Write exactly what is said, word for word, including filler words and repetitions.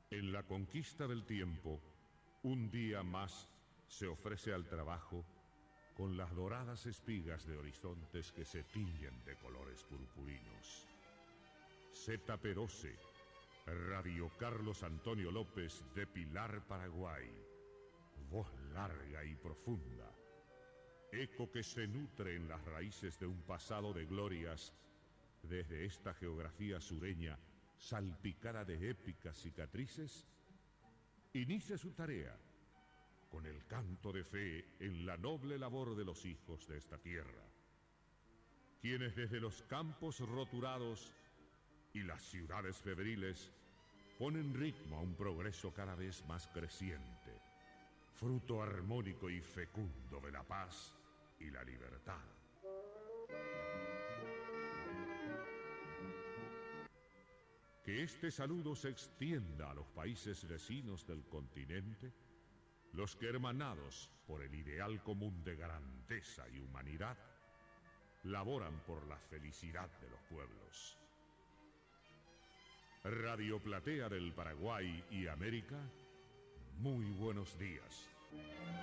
En la conquista del tiempo, un día más se ofrece al trabajo con las doradas espigas de horizontes que se tiñen de colores purpurinos. Z P doce, Radio Carlos Antonio López de Pilar, Paraguay. Voz larga y profunda, eco que se nutre en las raíces de un pasado de glorias desde esta geografía sureña salpicada de épicas cicatrices, inicia su tarea con el canto de fe en la noble labor de los hijos de esta tierra, quienes desde los campos roturados y las ciudades febriles ponen ritmo a un progreso cada vez más creciente, fruto armónico y fecundo de la paz y la libertad. Que este saludo se extienda a los países vecinos del continente, los que, hermanados por el ideal común de grandeza y humanidad, laboran por la felicidad de los pueblos. Radio Platea del Paraguay y América, muy buenos días.